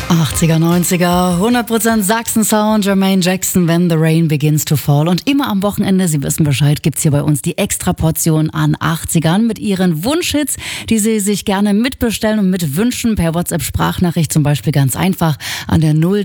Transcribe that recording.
80er, 90er, 100% Sachsen-Sound, Jermaine Jackson, When the Rain Begins to Fall. Und immer am Wochenende, Sie wissen Bescheid, gibt's hier bei uns die Extraportion an 80ern mit Ihren Wunschhits, die Sie sich gerne mitbestellen und mitwünschen per WhatsApp-Sprachnachricht zum Beispiel ganz einfach an der